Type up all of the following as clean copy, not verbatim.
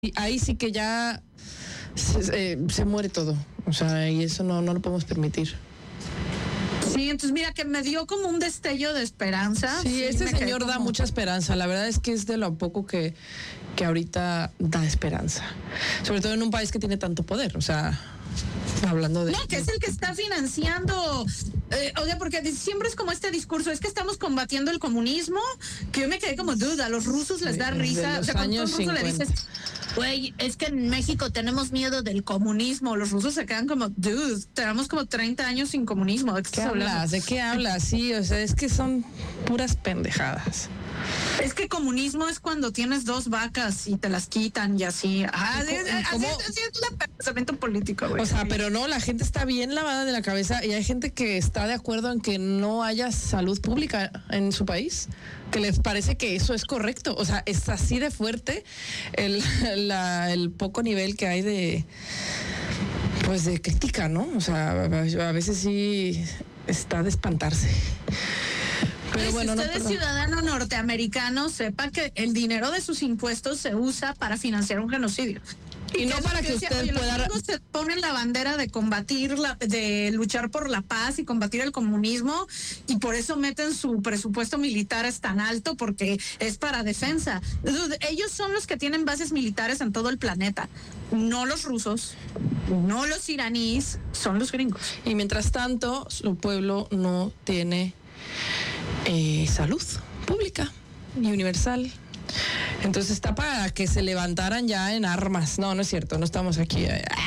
Y ahí sí que ya se muere todo. O sea, y eso no lo podemos permitir. Sí, entonces mira que me dio como un destello de esperanza. Sí, este señor da mucha esperanza. La verdad es que es de lo poco que ahorita da esperanza. Sobre todo en un país que tiene tanto poder. O sea, hablando de... No, que es el que está financiando. O sea, porque siempre es como este discurso, es que estamos combatiendo el comunismo, que yo me quedé como, duda, a los rusos les da risa. O sea, cuando a un ruso le dices, güey, es que en México tenemos miedo del comunismo, los rusos se quedan como, dude, tenemos como 30 años sin comunismo. ¿De qué estás hablando? ¿De qué hablas? Sí, o sea, es que son puras pendejadas. Es que comunismo es cuando tienes 2 vacas y te las quitan y así. Así es el pensamiento político, güey. O sea, pero no, la gente está bien lavada de la cabeza y hay gente que está de acuerdo en que no haya salud pública en su país, que les parece que eso es correcto. O sea, es así de fuerte el poco nivel que hay de crítica, ¿no? O sea, a veces sí está de espantarse. Pero bueno, si usted es ciudadano norteamericano, sepa que el dinero de sus impuestos se usa para financiar un genocidio. Y no para que usted pueda... Los se ponen la bandera de combatir, de luchar por la paz y combatir el comunismo, y por eso meten su presupuesto militar es tan alto, porque es para defensa. Ellos son los que tienen bases militares en todo el planeta, no los rusos, no los iraníes, son los gringos. Y mientras tanto, su pueblo no tiene salud pública y universal. Entonces está para que se levantaran ya en armas. No, no es cierto, no estamos aquí.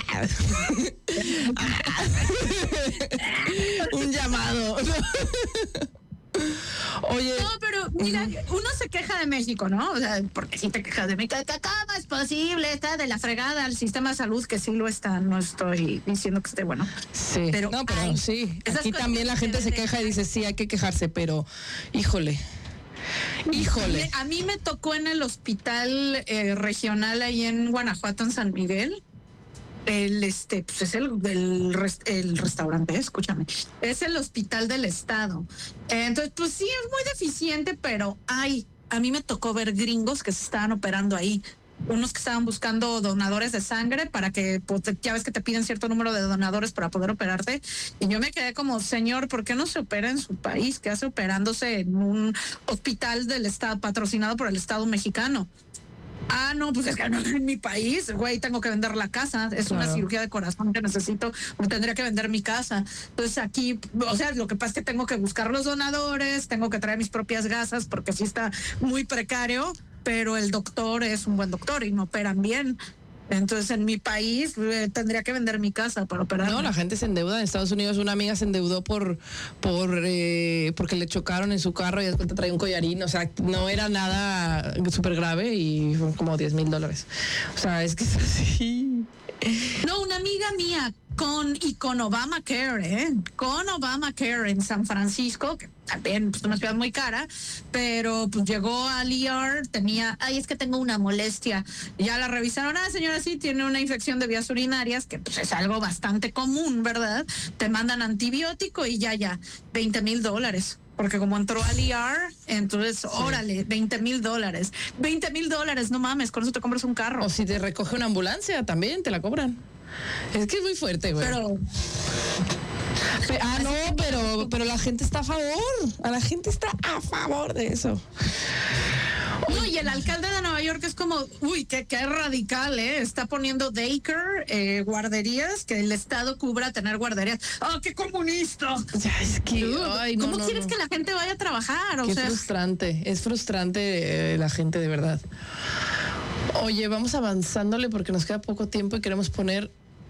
Un llamado. Oye. No, pero mira, uno se queja de México, ¿no? O sea, porque si te quejas de México, ¿cómo es posible? Está de la fregada el sistema de salud, que sí lo está, no estoy diciendo que esté bueno. Sí, pero sí, aquí también la gente se queja y dice, sí, hay que quejarse, pero híjole. A mí me tocó en el hospital regional ahí en Guanajuato, en San Miguel. Pues es el restaurante, escúchame, es el hospital del estado. Entonces, pues sí, es muy deficiente, pero a mí me tocó ver gringos que se estaban operando ahí. Unos que estaban buscando donadores de sangre para que, pues, ya ves que te piden cierto número de donadores para poder operarte. Y yo me quedé como, señor, ¿por qué no se opera en su país? ¿Qué hace operándose en un hospital del estado patrocinado por el Estado mexicano? No, pues es que no en mi país, güey, tengo que vender la casa, es una cirugía de corazón que necesito, tendría que vender mi casa. Entonces aquí, o sea, lo que pasa es que tengo que buscar los donadores, tengo que traer mis propias gasas porque sí está muy precario, pero el doctor es un buen doctor y no operan bien. Entonces en mi país tendría que vender mi casa para operar. No, la gente se endeuda. En Estados Unidos una amiga se endeudó porque le chocaron en su carro y después te traía un collarín. O sea, no era nada súper grave y fueron como $10,000. O sea, es que es así. No, una amiga mía con Obamacare, con Obamacare en San Francisco, que también es una ciudad muy cara, pero pues llegó al ER, es que tengo una molestia, ya la revisaron, señora, sí, tiene una infección de vías urinarias, que pues es algo bastante común, ¿verdad? Te mandan antibiótico y ya, $20,000. Porque como entró al ER, entonces, sí. Órale, $20,000. $20,000, no mames, con eso te compras un carro. O si te recoge una ambulancia, también te la cobran. Es que es muy fuerte, güey. Pero la gente está a favor. La gente está a favor de eso. No, y el alcalde de Nueva York es como, qué radical, está poniendo daycare, guarderías, que el Estado cubra tener guarderías. ¡Qué comunista! Ya, es que, ¿Cómo quieres que la gente vaya a trabajar? Es frustrante la gente, de verdad. Oye, vamos avanzándole porque nos queda poco tiempo y queremos poner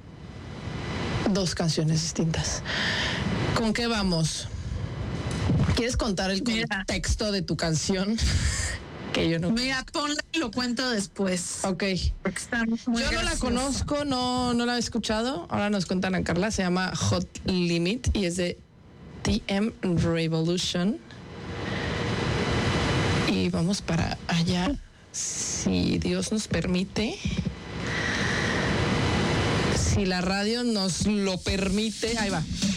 2 canciones distintas. ¿Con qué vamos? ¿Quieres contar el contexto de tu canción? Que yo no. Mira, ponla y lo cuento después. Ok. Yo no la conozco, no la he escuchado. Ahora nos cuentan a Carla. Se llama Hot Limit y es de TM Revolution. Y vamos para allá, si Dios nos permite. Si la radio nos lo permite. Ahí va.